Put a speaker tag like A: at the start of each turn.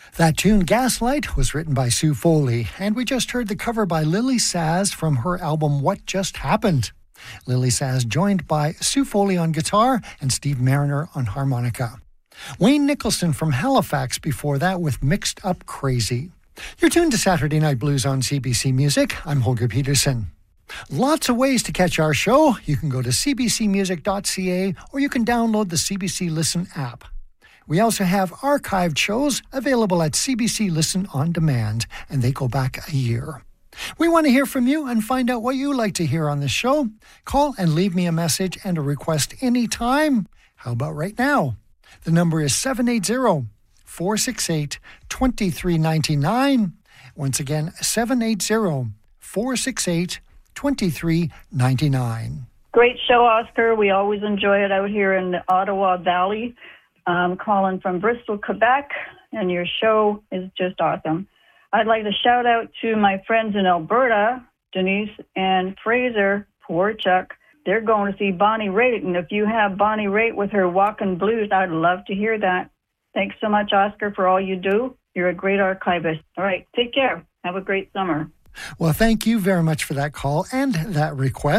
A: That tune, Gaslight, was written by Sue Foley, and we just heard the cover by Lily Saz from her album What Just Happened. Lily Saz joined by Sue Foley on guitar and Steve Mariner on harmonica. Wayne Nicholson from Halifax before that with Mixed Up Crazy. You're tuned to Saturday Night Blues on CBC Music. I'm Holger Peterson. Lots of ways to catch our show. You can go to cbcmusic.ca or you can download the CBC Listen app. We also have archived shows available at CBC Listen On Demand, and they go back a year. We want to hear from you and find out what you like to hear on the show. Call and leave me a message and a request anytime. How about right now? The number is 780-468-2399. Once again, 780-468-2399.
B: Great show, Oscar. We always enjoy it out here in the Ottawa Valley. I'm calling from Bristol, Quebec, and your show is just awesome. I'd like to shout out to my friends in Alberta, Denise and Fraser Porchuk. They're going to see Bonnie Raitt, and if you have Bonnie Raitt with her Walkin' Blues, I'd love to hear that. Thanks so much, Oscar, for all you do. You're a great archivist. All right, take care. Have a great summer.
A: Well, thank you very much for that call and that request.